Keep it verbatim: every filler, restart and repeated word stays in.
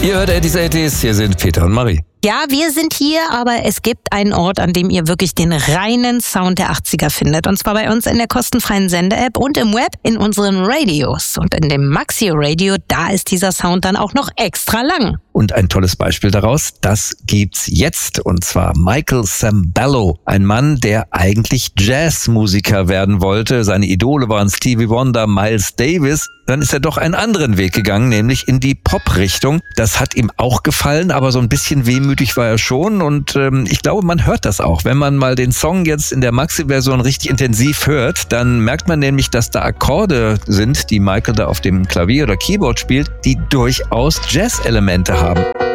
Ihr hört achtzig achtzig, hier sind Peter und Marie. Ja, wir sind hier, aber es gibt einen Ort, an dem ihr wirklich den reinen Sound der achtziger findet. Und zwar bei uns in der kostenfreien Sende-App und im Web in unseren Radios. Und in dem Maxi-Radio, da ist dieser Sound dann auch noch extra lang. Und ein tolles Beispiel daraus, das gibt's jetzt. Und zwar Michael Sembello, ein Mann, der eigentlich Jazzmusiker werden wollte. Seine Idole waren Stevie Wonder, Miles Davis. Dann ist er doch einen anderen Weg gegangen, nämlich in die Pop-Richtung. Das hat ihm auch gefallen, aber so ein bisschen wehmütig war er schon. Und ähm, ich glaube, man hört das auch. Wenn man mal den Song jetzt in der Maxi-Version richtig intensiv hört, dann merkt man nämlich, dass da Akkorde sind, die Michael da auf dem Klavier oder Keyboard spielt, die durchaus Jazz-Elemente haben.